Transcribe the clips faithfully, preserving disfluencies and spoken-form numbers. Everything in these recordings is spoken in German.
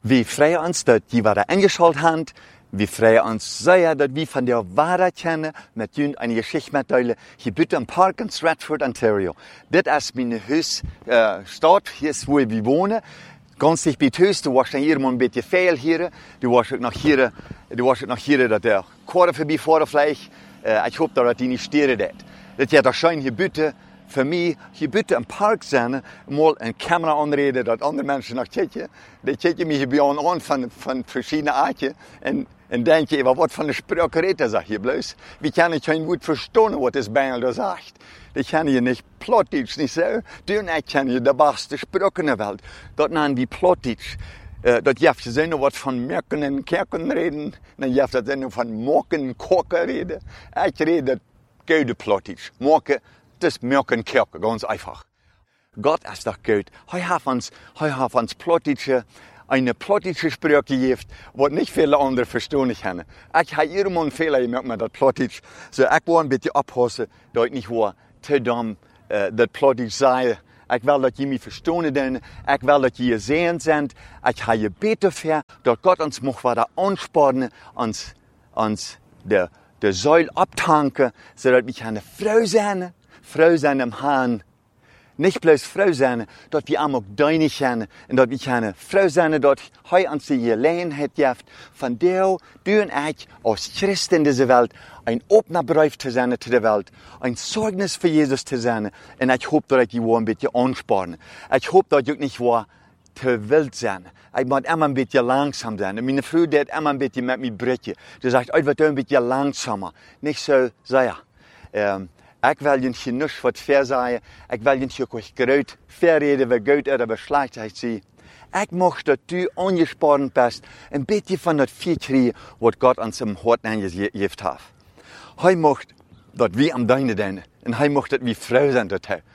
wir freuen uns, dass die wieder eingeschaltet haben. Wir freuen uns sehr, dass wir von der Wahrheit kennen, mit ihnen eine Geschichte mitteilen. Hier bitte im Park in Stratford, Ontario. Das ist meine Hausstadt, äh, hier ist, wo ich wohne. Ganz dicht bei Haus, du warst hier mal ein bisschen fehl hier. Du warst nach hier, du warst nach hier, dass der Quader vorbeifahren vielleicht. Äh, ich hoffe, dass die nicht stören. Das Das ist doch schön, hier bitte. Für mich, hier bitte im Park sein, mal eine Kamera anreden, dass andere Menschen nach kijken. Die kijken mich hier an von, von verschiedenen Arten und, und denken, was von der Sprache redet er, hier bloß. Wir können kein gut verstehen, was das Bengel da sagt. Die kennen hier nicht Plattdeutsch, nicht so. Du und ich kennen hier die beste Sprache in der Welt. Das nennen wir Plattdeutsch. Uh, dat je hebt zin wat van merken en kerken reden. Dan je hebt zin van mokken en koken reden. Ik red dat goede Plattdeutsch. Mokken. Das ist Merken Kirche, ganz einfach. Gott ist doch gut. Er hat uns, er hat uns Plattdeutsche, eine Plattdeutsche Sprache gegeben, was nicht viele andere verstehen können. Ich habe irgendwann einen Fehler gemacht mit das Plattdeutsch. So, ich will ein bisschen abpassen, dass ich nicht war, zu dumm, äh, das Plattdeutsch sei. Ich will, dass ihr mich verstehen können. Ich will, dass ihr sehen sind. Ich habe gebeten für, dass Gott uns noch weiter anspornen, uns, uns der, der Säule abtanken, sodass wir eine Frau sein. Frau sein im Herrn. Nicht bloß Frau sein, dass wir auch deine kennen. Und dass wir eine Frau sein, dass er uns die Gelegenheit gibt, von der du und ich als Christen in dieser Welt ein offener Brief zu sein zu der Welt, ein Zeugnis für Jesus zu sein. Und ich hoffe, dass ich die ein bisschen ansparen. Ich hoffe, dass ich nicht war zu wild sein. Ich muss immer ein bisschen langsam sein. Und meine Frau, die hat immer ein bisschen mit mir brechen. Die sagt, ich werde ein bisschen langsamer. Nicht so sehr. Ähm, Ich will nicht nichts was fair sein. Ich will nicht euch gut verreden, wie gut oder wie schlecht ich sie. Ich möchte, dass du angespannt bist, ein bisschen von das viel kriegen, was Gott uns im Herzen angegeben hat. Er möchte, dass wir am Deine dienen. Und er möchte, dass wir Frau sind.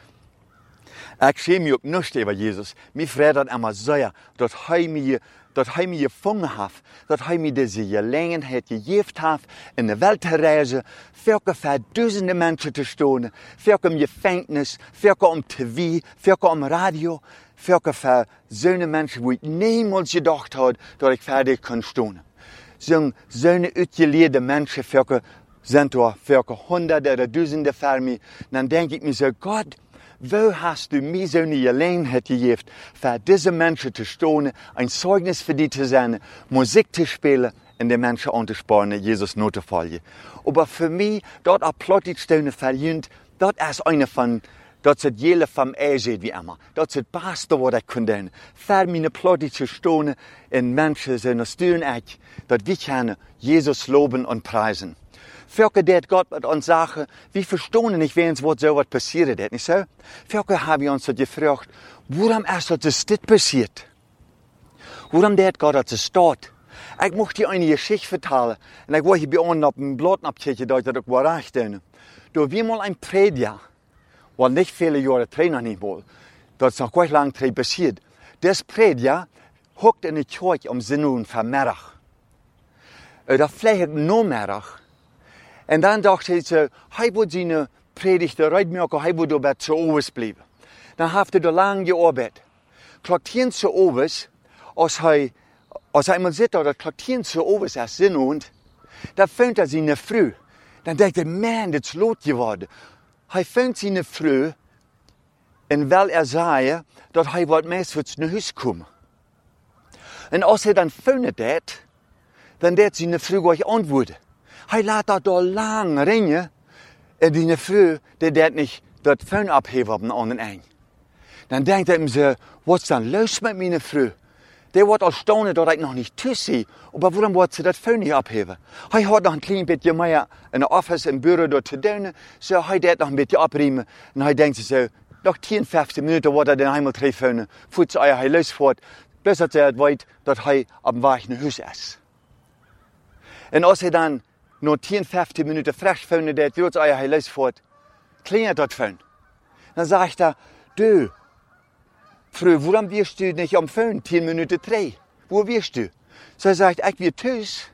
Ich schäme mich auch nicht über Jesus. Mir freut das immer sehr, dass er mir dass er mich gefangen hat, dass er mir diese Gelegenheit gegeben hat, in der Welt zu reisen, für tausende Menschen zu stehen, für im Gefängnis, für am T V, für am Radio, für so eine Menschen, wo ich niemals gedacht habe, dass ich fertig kann stehen. So, so eine ausgelehrte Menschen, für sind da für hunderte oder tausende für mich. Dann denke ich mir so, Gott, wo hast du mir so eine Gelegenheit gegeben, für diese Menschen zu stehen, ein Zeugnis für die zu sein, Musik zu spielen und die Menschen anzuspornen, Jesus nur zu folgen. Aber für mich, dort auch Plattdeutsch zu verlieren, das ist eine von, das ist jede vom Ehe wie immer. Das ist das Beste, was ich kann tun. Für meine Plattdeutsch zu stehen und Menschen zu stehen, dass wir können Jesus loben und preisen. Völker det Gott mit uns sagen, wir verstehen nicht, wenn uns so was passiert ist, nicht so? Völker haben wir uns so gefragt, warum ist das das passiert? Warum det Gott das steht? Ich möchte dir eine Geschichte vertellen, und ich wollte bei uns auf dem Blatt abkriegen, dass ich das auch recht bin. Da war mal ein Prediger, was nicht viele Jahre drin noch nicht mal, das ist noch gar nicht lange drin passiert. Das Prediger hockt in der Kirche um sieben von Mittag. Da vielleicht noch Mittag. Und dann dachte ich so, er wird seine Predigt reitmerken, er wird aber zu Oves bleiben. Dann hat er da lange gearbeitet. Klaktien zu Oves, als er, als er einmal sieht, dass Klaktien zu Oves ist Sinn und, da fand er seine Frau. Dann denkt er, man, das ist lot geworden. Er fand seine Frau, und weil er sah, dass er wat meist wird nach Hause kommen. Und als er dann fand das, dann hat seine Frau gleich antworten. Er lässt das da lang ringen, und die Frau, die hat nicht das Phone abheben auf den anderen Ende. Dann denkt er ihm so, was ist denn los mit meiner Frau? Der wird als staunen, dass ich noch nicht tüsse, aber warum wird sie das Phone nicht abheben? Er hat noch ein kleines bisschen mehr in der Office, im Büro dort zu tun, so er hat noch ein bisschen abräumen, und er denkt sich so, nach zehn, fünfzehn Minuten wird er den einmal treffen, fuhrt er er losfährt, bis er weiß, dass er auf dem Weg nach Hause ist. Und als er dann noch zehn, fünfzehn Minuten frisch phone, der jetzt euer Heilig fährt, klingelt das Phone. Dann sagt er, du, Frau, warum wirst du nicht am Phone, zehn Minuten drei? Wo wirst du? So er sagt, ich will tschüss.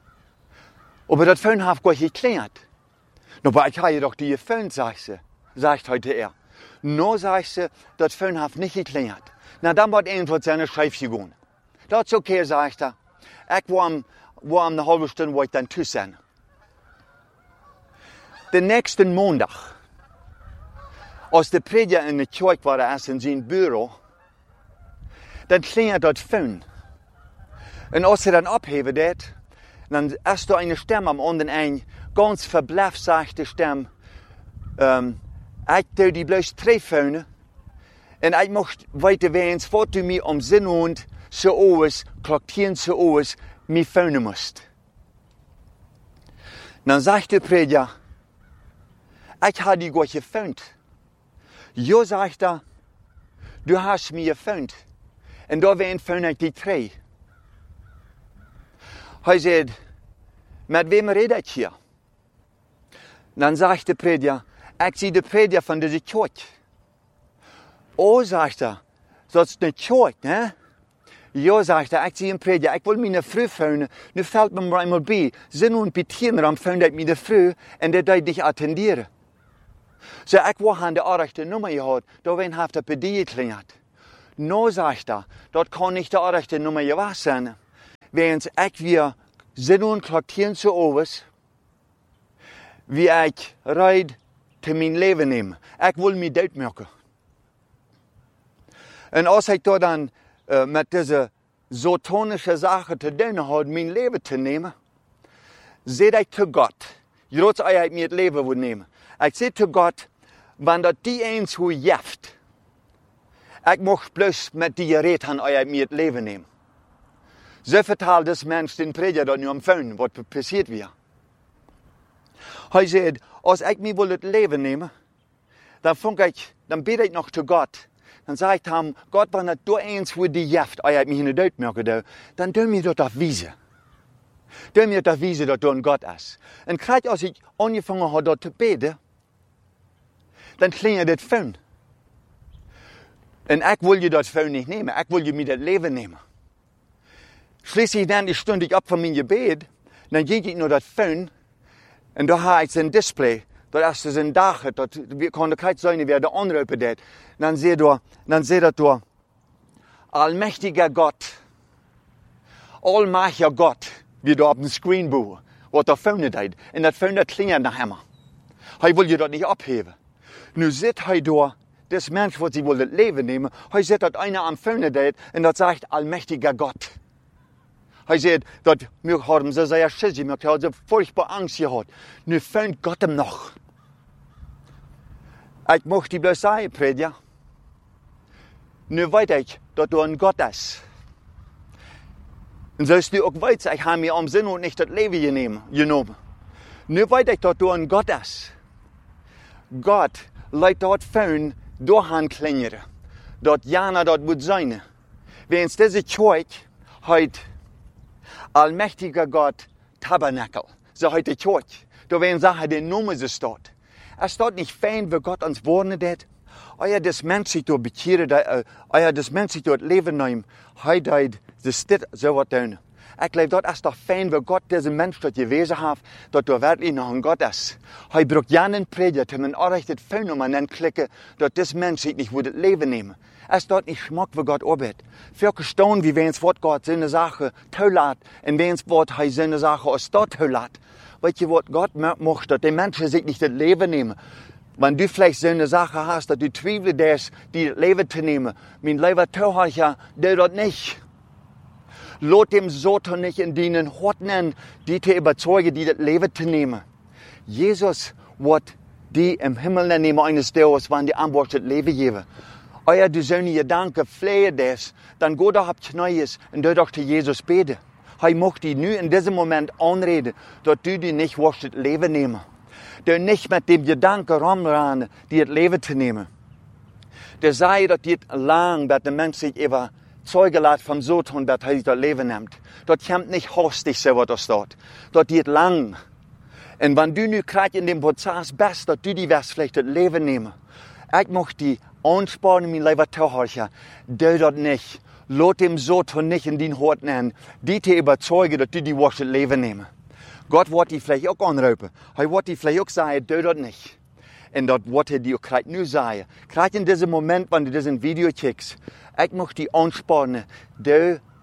Aber das Phone hat gar nicht geklingelt. Aber ich habe doch die Phone, sagt sie, sagt heute er. No, sagt sie, das Phone hat nicht geklingelt. Na, dann wird irgendwas seine Schreif gegangen. Dat is oké, zegt hij. Ik wil hem, wil hem een halve stunde wat dan toe zijn. De nächste maandag, als de prediker in de kerk was in zijn bureau, dan klinkt dat phone. En als hij dan opheven deed, dan is er een stem am anderen eind, ganz verbluft zegt de stem, um, ik doe die bloos treffen, en ik mocht weten wens wat u mij om zin und, zo oos, kloktien zo oos, mij phone moest. Dan zegt de prediker, ik had die goed gevoond. Jo, zegt hij, du hast mij gevoond. En daar waren phone ik die twee. Hij zei, met wem red ik hier? Dan zegt de prediker, ik zie de prediker van deze kerk. Oh, zegt hij, dat is een kerk, hè? Ja, zegt hij, ik zie een prediker, ik wil mijn vrouw phone. Nu valt me maar eenmaal bij. Zin und betien am phone ik mijn vrouw en dat deed niet attenderen. Zo, ik wil aan de aardigste nummer gehad, daar wen heeft de pedie geklingeld. Nou, zegt hij, dat kan niet de aardigste nummer geweest zijn. Wens ik weer zin und kloktien zo overs, wie ik rijd te mijn leven nemen. Ik wil me doodmaken. En als ik daar dan uh, met deze satanische zaken te doen had, mijn leven te nemen, zei ik te God, Jods ik me het leven wil nemen. Ik zei te God, wanneer die eens hoe jeft, ik mocht plus met die gereed aan ik me het leven nemen. Zo vertelt deze mens den prediker dat nu am phone, wat passiert weer. Hij zei, als ik me wil het leven nemen, dan vond ik, dan bid ik nog te God. Dan zei ik hem, God, wanneer du eens hoe die jeft, als ik me in de dood merken, dan doe me dat afwijzen. Doe me dat afwijzen dat du een God is. En krijg als ik aangevangen had dat te bidden, dan klinkt het phone. En ik wil je dat phone niet nemen, ik wil je me dat leven nemen. Schließlich dan die stond ik op van mijn gebed, dan ging ik naar dat phone, en daar had ik zijn display. Dat is dus een dag, dat kon de kijk zijn wie de anrufen deed. Dan zie je, dan zie je door, allmächtiger Gott, allmächtiger Gott, wie daar op de screen boe, wat de phone deed. En dat phone dat klinkt naar hem. Hij wil je dat niet opheven. Nu zit hij door, das mens wat hij wil het leven nemen, hij zit dat einer am phone deed, en dat zegt allmächtiger Gott. Hij zei dat wir hadden ze zeer schizzy, wir hadden furchtbar Angst gehad. Nu vindt God hem nog. Ik mocht die bloos zeggen, prediker. Nu weet ik dat er een God is. En zoals nu ook weet, ik heb me om zin und niet het leven genomen. Nu weet ik dat er een God is. God laat dat phone doorgaan klingeren. Dat jana dat moet zijn. Wens deze kerk heeft allmächtiger Gott Tabernakel. So heute die Kirche. Da werden Sachen, die Nummer so steht. Es steht nicht fein, wie Gott uns wohnen hat. Euer das Mensch sich dort bekehren, euer das Mensch sich dort leben nehmen. Heute das steht so was tun. Ich glaube, dort ist doch fein, wie Gott diesen Mensch dort gewesen hat, dass da wirklich noch ein Gott ist. Er braucht ja einen Prediger, um ein errichtet Fein um an klicken, dass das Mensch sich nicht das Leben nehmen. Es dort nicht schmeckt, wie Gott arbeitet. Für gestaunt, wie wenn es Wort Gott seine Sache tollat, und wenn es Wort er seine Sache aus dort tollat. Weißt du, was Gott macht, dass die Menschen sich nicht das Leben nehmen. Wenn du vielleicht so eine Sache hast, dass du zweifelst, das, die das Leben zu nehmen, mein Leben teuer, der dort nicht. Lot dem Satan nicht in deinen Horten, die te überzeugen, die das Leben zu nehmen. Jesus wird die im Himmel nehmen eines Tages, wenn die Antwort das Leben geben. Euer du seine Gedanken flehen das, dann go doch auf Knies und du doch zu Jesus beten. Er möchte dich nu in diesem Moment anreden, dass du die nicht wirst das Leben nehmen. Du nicht mit dem Gedanken rumrennen, die das Leben zu nehmen. Der sei, dass die lang, dass der Mensch sich über Zeuge lässt vom Satan, dass er das Leben nimmt. Das kommt nicht hastig, so was das dort. Das geht lang. Und wenn du nu gerade in dem Prozess bist, dass du die wirst vielleicht das Leben nehmen. Ich möchte die ansparen, mein Leben teuer. Du das nicht. Lass dem Satan nicht in den Hort nehmen, die te überzeugen, dass du die wirst das Leben nehmen. Gott wird die vielleicht auch anrufen. Er wird die vielleicht auch sagen, du das nicht. Und das wird er dir gerade nu sagen. Gerade in diesem Moment, wenn du diesen Video checkst, ich möchte die ansparen, du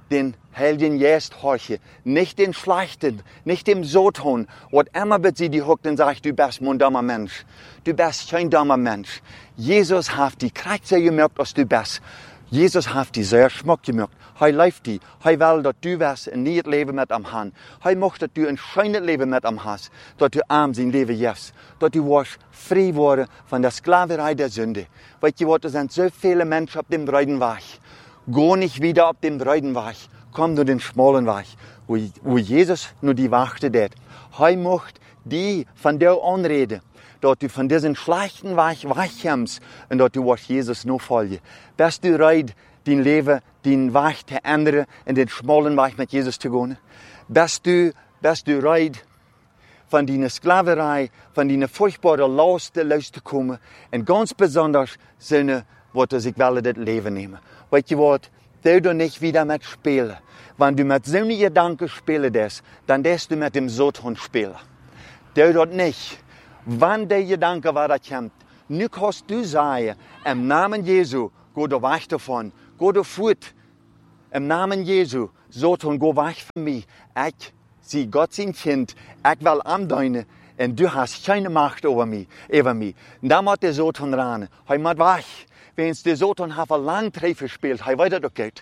den Heiligen Geist horchen, nicht den Schlechten, nicht dem Satan. Und immer wird sie die huckt und sagt, du bist mein dummer Mensch. Du bist kein dummer Mensch. Jesus hat die Kraft gemerkt, dass du bist. Jesus hat die sehr schmuck gemerkt. Hij leeft die. Hij will, dass du wirst ein neues Leben mit ihm haben. Hij möchte, dass du ein schönes Leben mit ihm hast. Dass du ihm sein Leben gibst. Dass du wirst frei worden von der Sklaverei der Sünde. Weißt du was, es sind so viele Menschen auf dem breiten Weg. Geh nicht wieder auf den breiten Weg. Komm nur den schmalen Weg. Wo, wo Jesus nur die wachte det. Hij möchte die von dir anreden. Dass du von diesem schlechten Weg wegkommst und dass du was Jesus nur folgen. Bist du bereit, dein Leben, dein Weg zu ändern und den schmalen Weg mit Jesus zu gehen? Bist du, bist du bereit, von deiner Sklaverei, von deiner furchtbaren Last loszukommen und ganz besonders seine, was ich will, das Leben nehmen. Weißt du was? Du du nicht wieder mit spielen. Wenn du mit so einem Gedanken spielen darfst, dann darfst du mit dem Satan spielen. Du dort nicht. Wenn der Gedanke weiterkommt, nu kannst du sagen, im Namen Jesu, geh du weg davon, geh du fort. Im Namen Jesu, Satan, geh weg von mir. Ich, sie Gott sein Kind, ich will andeuten, und du hast keine Macht über mich. Über mich. Und dann muss der Satan ran. Er muss weg. Wenn der Satan hat ein lang Treffen gespielt, er weiß das Geld.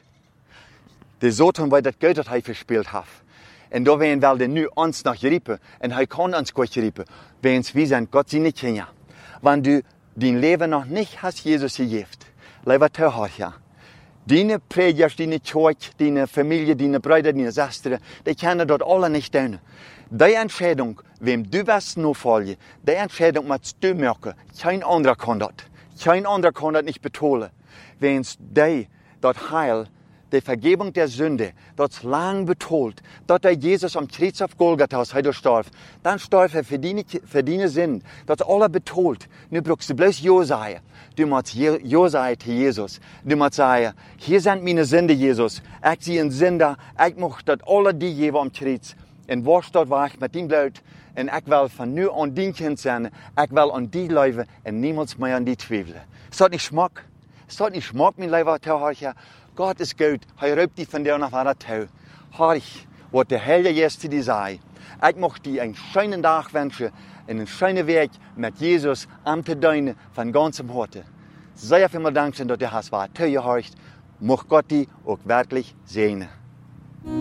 Der Satan weiß das Geld, das er verspielt hat. Und da werden wir nu uns noch geriepen. Und er kann uns gut geriepen. Wenn wir sind Gott seine Kinder. Wenn du dein Leben noch nicht hast Jesus gegeben, lieber Zuhörer, deine Prediger, deine Kirche, deine Familie, deine Brüder, deine Schwestern, die können dort alle nicht tun. Die Entscheidung, wem du wirst nur folgen, die Entscheidung musst du machen. Kein anderer kann das. Kein anderer kann das nicht betonen. Wenn die dort Heil, die Vergebung der Sünde, das lang betont, dass der Jesus am Kreuz auf Golgatha ist, er starb, dann starb er für deine, für deine Sinn, das alle betont. Nu brauchst du bloß Ja sagen. Du musst Ja sagen zu Jesus. Du musst sagen, hier sind meine Sünde, Jesus. Ich sehe einen Sünder, ich möchte, dass alle die geben am Kreuz. Und wo dort war ich mit dem Blut, und ich will von nu an dein Kind sein, ich will an die leben und niemals mehr an die zweifeln. Ist das nicht Schmack? Ist das nicht Schmack, mein lieber Zuhörer? Gott ist gut, er raubt dich von dir nach weiter zu. Horch, was der Heilige Geist zu dir sagt. Ich möchte dir einen schönen Tag wünschen, einen schönen Weg mit Jesus am zu deinen von ganzem Herzen. Sehr vielen Dank, dass du hast, was zugehört. Möge Gott dich auch wirklich segnen.